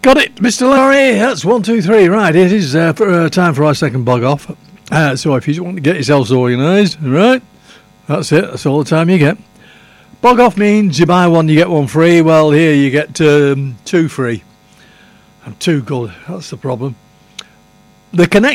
Got it, Mr. Larry. That's 1, 2, 3. Right, it is time for our second bog off. So if you want to get yourselves organised, right, that's it. That's all the time you get. Bog off means you buy one, you get one free. Well, here you get 2 free. And 2 good. That's the problem. The connection